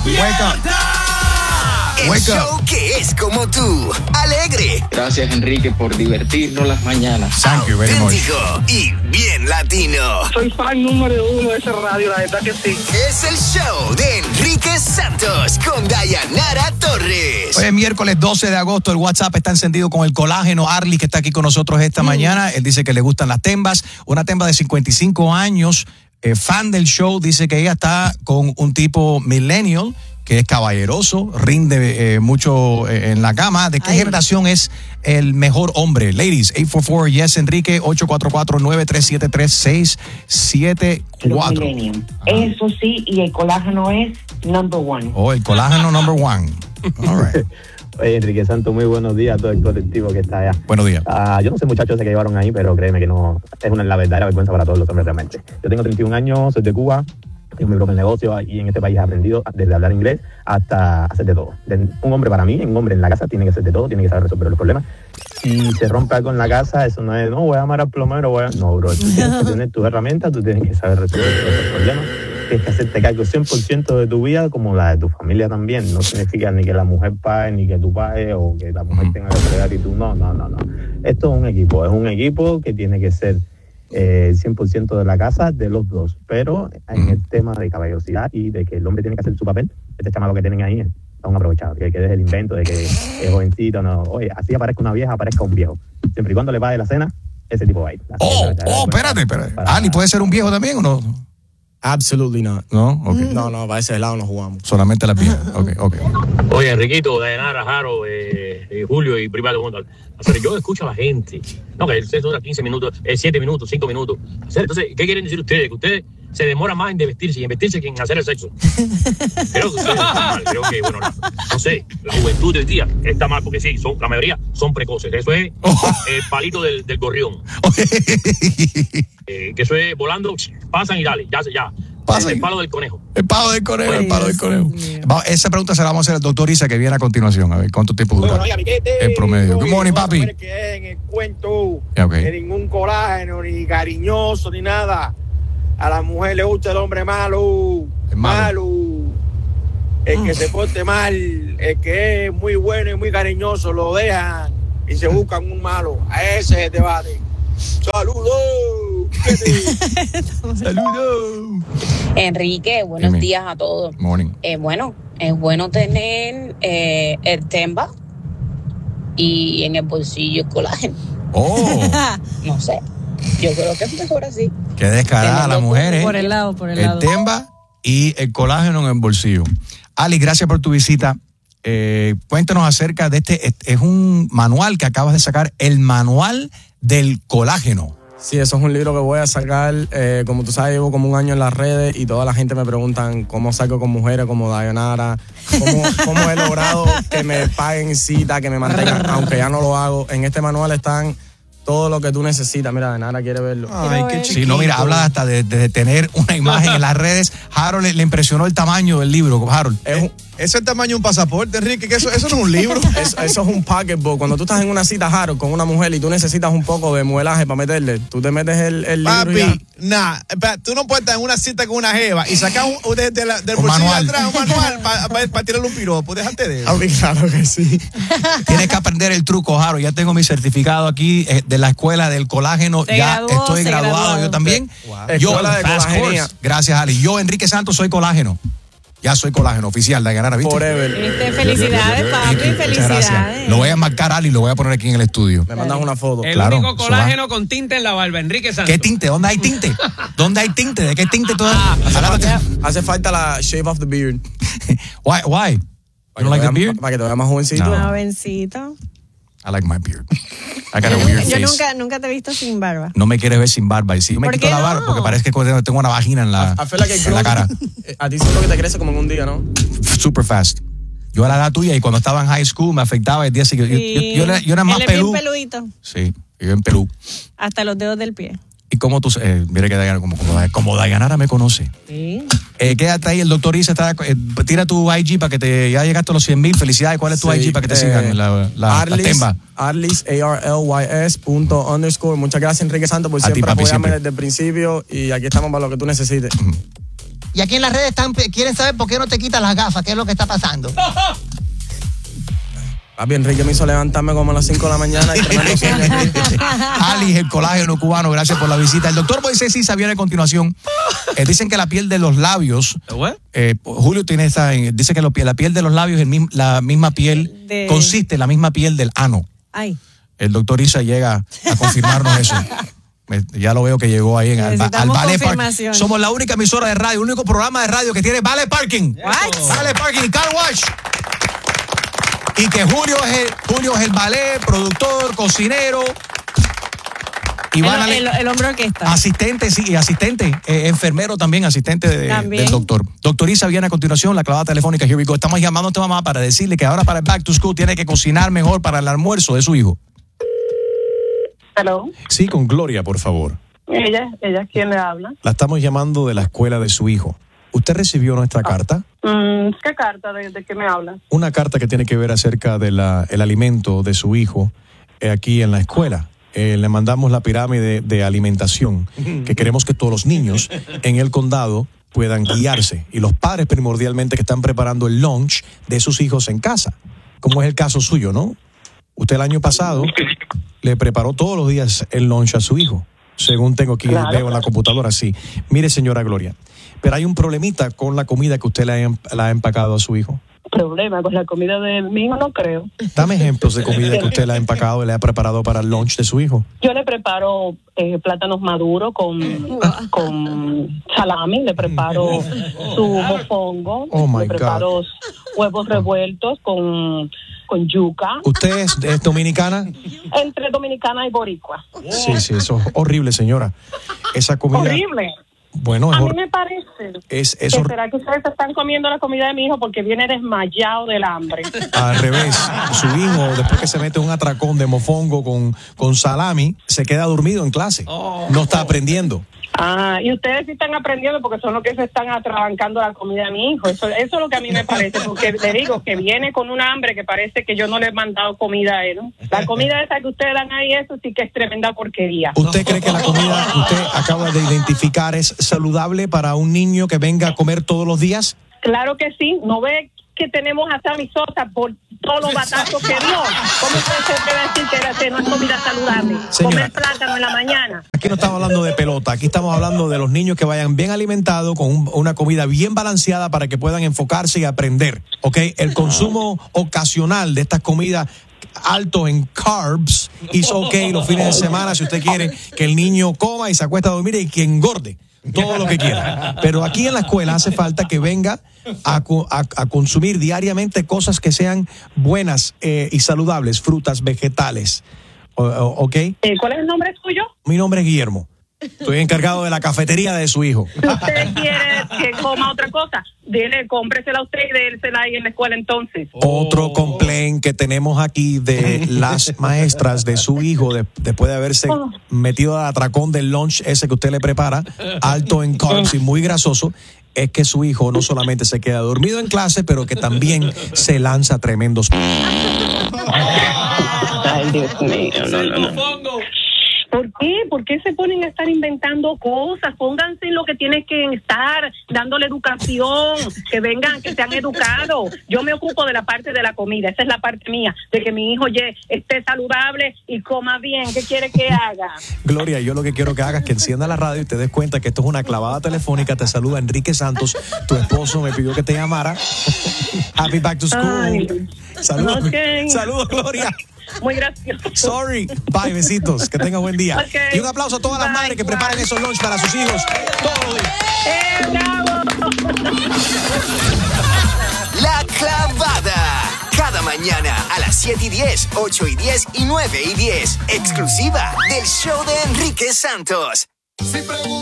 El show que es como tú, alegre. Gracias, Enrique, por divertirnos las mañanas. Thank you very much. Y bien latino. Soy fan número 1 de esa radio, la verdad que sí. Es el show de Enrique Santos con Dayanara Torres. Hoy es miércoles 12 de agosto, el WhatsApp está encendido con el colágeno. Arlis, que está aquí con nosotros esta mañana, él dice que le gustan las tembas. Una temba de 55 años, fan del show, dice que ella está con un tipo millennial, que es caballeroso, rinde mucho en la cama. ¿De qué generación es el mejor hombre? Ladies, 844-YES, Enrique, 844-937-3674. Eso sí, y el colágeno es number one. Oh, el colágeno number one. All right. Oye, Enrique Santos, muy buenos días a todo el colectivo que está allá. Buenos días. Yo no sé, muchachos, se que llevaron ahí, pero créeme que no es la verdadera vergüenza para todos los hombres realmente. Yo tengo 31 años, soy de Cuba, tengo mi propio negocio y en este país he aprendido desde hablar inglés hasta hacer de todo. Un hombre para mí, un hombre en la casa tiene que hacer de todo, tiene que saber resolver los problemas. Si se rompe algo en la casa, eso no es, no, voy a llamar al plomero, No, bro, tú tienes que tener tus herramientas, tú tienes que saber resolver todos los problemas. Tienes que hacerte cargo 100% de tu vida como la de tu familia también. No significa ni que la mujer pague, ni que tú pagues, o que la mujer tenga que fregar y tú no. Esto es un equipo que tiene que ser 100% de la casa de los dos. Pero en el tema de caballerosidad y de que el hombre tiene que hacer su papel, este chamaco que tienen ahí está un aprovechado. Que deje el invento de que es jovencito, no. Oye, así aparezca una vieja, aparezca un viejo. Siempre y cuando le pague la cena, ese tipo va a ir. Espérate. ¿Ali puede ser un viejo también o no? Absolutely not. ¿No? Okay. No, para ese lado no jugamos. Solamente las viejas. Okay. Oye, Enriquito, Dayanara, Jaro, Julio y Privado. Yo escucho a la gente. No, que el sexo dura 15 minutos, 7 minutos, 5 minutos. Entonces, ¿qué quieren decir ustedes? Que ustedes se demoran más en vestirse y en vestirse que en hacer el sexo. Creo que ustedes están mal. Creo que, no sé, la juventud de hoy día está mal porque sí, la mayoría son precoces. Eso es el palito del gorrión. Que eso es volando, pasan y dale, ya. El palo del conejo. El palo del conejo. Esa pregunta se la vamos a hacer al doctor Isa, que viene a continuación. A ver cuánto tiempo dura el promedio. Good morning, papi. Que en el cuento, que ningún colágeno, ni cariñoso, ni nada. A la mujer le gusta el hombre malo. El que se porte mal, el que es muy bueno y muy cariñoso, lo dejan y se buscan un malo. A ese es el debate. ¡Saludos! ¡Saludos! Enrique, buenos días a todos. Morning. Es bueno tener el temba y en el bolsillo el colágeno. No sé, yo creo que es mejor así. Qué descarada la mujer, Por el lado. El temba y el colágeno en el bolsillo. Ali, gracias por tu visita. Cuéntanos acerca de es un manual que acabas de sacar, el manual del colágeno. Sí, eso es un libro que voy a sacar. Como tú sabes, llevo como un año en las redes y toda la gente me preguntan cómo salgo con mujeres como Dayanara, cómo he logrado que me paguen cita, que me mantengan, aunque ya no lo hago. En este manual están todo lo que tú necesitas. Mira, Dayanara quiere verlo. Ay, qué chiquito. Sí, no, mira, habla hasta de tener una imagen en las redes. Harold le impresionó el tamaño del libro. Harold. Eso es el tamaño de un pasaporte, Enrique, que eso no es un libro. Eso es un pocketbook. Cuando tú estás en una cita, Harold, con una mujer y tú necesitas un poco de muelaje para meterle, tú te metes el libro. Papi, tú no puedes estar en una cita con una jeva y sacar del bolsillo de atrás un manual para tirarle un piropo. Déjate de eso. Claro que sí. Tienes que aprender el truco, Harold. Ya tengo mi certificado aquí de la escuela del colágeno. Estoy graduado. Yo también. Wow. Yo, Fast Course. Gracias, Ali. Yo, Enrique Santos, soy colágeno. Ya soy colágeno oficial, Dayanara, ¿viste? Forever. Felicidades, papi, felicidades. Lo voy a marcar, Ali, y lo voy a poner aquí en el estudio. Me mandas una foto. El único colágeno con tinte en la barba, Enrique Santos. ¿Qué tinte? ¿Dónde hay tinte? ¿De qué tinte todavía? Hace falta la shave of the beard. Why? You don't like the beard? Para que te veas más jovencito. Jovencito. I like my beard. I got a weird face. Yo nunca te he visto sin barba. No me quieres ver sin barba. Y si yo me quito la barba porque parece que tengo una vagina en la cara. A ti siento que te crece como en un día, ¿no? Super fast. Yo a la edad tuya y cuando estaba en high school me afectaba el día siguiente. Yo era más pelú. Bien peludito. Sí, yo en pelú. Hasta los dedos del pie. ¿Y cómo tú? Mire que Dayanara, como Dayanara me conoce. Sí. Quédate ahí, el doctor Isa tira tu IG para que ya llegaste a los 100,000. Felicidades. ¿Cuál es tu IG para que te sigan? La temba. Arlis, ARLYS _. Muchas gracias, Enrique Santos, por siempre apoyarme desde el principio. Y aquí estamos para lo que tú necesites. Y aquí en las redes quieren saber por qué no te quitas las gafas, qué es lo que está pasando. Papi, Enrique me hizo levantarme como a las 5 de la mañana y tremendo sueño aquí. Alice, el colágeno cubano, gracias por la visita. El doctor Moisés Isa viene a continuación. Dicen que la piel de los labios, Julio tiene dice que la piel de los labios es la misma piel, consiste en la misma piel del ano. Ay. El doctor Isa llega a confirmarnos eso. Ya lo veo que llegó ahí al Valet Parking. Somos la única emisora de radio, el único programa de radio que tiene Valet Parking. Valet Parking y Car Wash. Y que Julio es el ballet, productor, cocinero. Y el hombre orquesta. Asistente, enfermero también, asistente del doctor. Doctor Isa viene a continuación, la clavada telefónica. Here we go. Estamos llamando a tu mamá para decirle que ahora para el Back to School tiene que cocinar mejor para el almuerzo de su hijo. Hello. Sí, con Gloria, por favor. Ella, ¿quién le habla? La estamos llamando de la escuela de su hijo. ¿Usted recibió nuestra carta? ¿Qué carta? ¿De qué me habla? Una carta que tiene que ver acerca de el alimento de su hijo aquí en la escuela. Le mandamos la pirámide de alimentación, que queremos que todos los niños en el condado puedan guiarse. Y los padres primordialmente que están preparando el lunch de sus hijos en casa, como es el caso suyo, ¿no? Usted el año pasado le preparó todos los días el lunch a su hijo, según tengo aquí, veo en la computadora, sí. Mire, señora Gloria, pero hay un problemita con la comida que usted le ha empacado a su hijo. ¿Problema con la comida de mi hijo? No creo. Dame ejemplos de comida que usted le ha empacado y le ha preparado para el lunch de su hijo. Yo le preparo plátanos maduros con salami, le preparo su mofongo, le preparo huevos revueltos con yuca. ¿Usted es dominicana? Entre dominicana y boricua. Sí, eso es horrible, señora. Esa comida... Horrible. Bueno, a mí me parece ¿será que ustedes están comiendo la comida de mi hijo porque viene desmayado del hambre? Al revés, su hijo, después que se mete un atracón de mofongo con salami, se queda dormido en clase. No está aprendiendo. Y ustedes sí están aprendiendo porque son los que se están atrabancando la comida de mi hijo. Eso es lo que a mí me parece, porque le digo que viene con un hambre que parece que yo no le he mandado comida a él, ¿no? La comida esa que ustedes dan ahí, eso sí que es tremenda porquería. ¿Usted cree que la comida que usted acaba de identificar es saludable para un niño que venga a comer todos los días? Claro que sí. ¿No ve que tenemos a Sammy Sosa por todos los batazos que dio? ¿Cómo usted puede decir que no es comida saludable? Señora, comer plátano en la mañana. Aquí no estamos hablando de pelota, aquí estamos hablando de los niños que vayan bien alimentados, con una comida bien balanceada para que puedan enfocarse y aprender, ¿ok? El consumo ocasional de estas comidas alto en carbs es ok los fines de semana si usted quiere que el niño coma y se acuesta a dormir y que engorde todo lo que quiera. Pero aquí en la escuela hace falta que venga a consumir diariamente cosas que sean buenas y saludables, frutas, vegetales. ¿Ok? ¿Cuál es el nombre suyo? Mi nombre es Guillermo. Estoy encargado de la cafetería de su hijo. Si usted quiere que coma otra cosa, cómpresela a usted y dérsela ahí en la escuela entonces. Otro complaint que tenemos aquí de las maestras de su hijo, después de haberse metido al atracón del lunch ese que usted le prepara, alto en carbs y muy grasoso, es que su hijo no solamente se queda dormido en clase, pero que también se lanza tremendos... Ay, Dios mío, no. ¿Por qué? ¿Por qué se ponen a estar inventando cosas? Pónganse en lo que tienen que estar, dándole educación, que vengan, que sean educados. Yo me ocupo de la parte de la comida, esa es la parte mía, de que mi hijo esté saludable y coma bien. ¿Qué quiere que haga? Gloria, yo lo que quiero que hagas es que encienda la radio y te des cuenta que esto es una clavada telefónica. Te saluda Enrique Santos, tu esposo me pidió que te llamara. Happy Back to School. Saludos, Saludos, Gloria. Muy gracioso. Sorry. Bye, besitos. Que tenga buen día. Okay. Y un aplauso a todas las madres que preparen esos lunch para sus hijos todos los días. La clavada. Cada mañana a las 7:10, 8:10 y 9:10. Exclusiva del show de Enrique Santos.